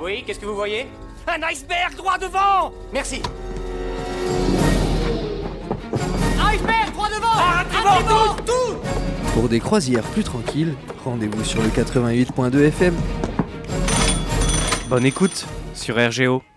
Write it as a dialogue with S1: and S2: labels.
S1: Oui, qu'est-ce que vous voyez? Un iceberg droit devant! Merci. Iceberg droit devant! Un tribord, tout!
S2: Pour des croisières plus tranquilles, rendez-vous sur le 88.2 FM.
S3: Bonne écoute sur RGO.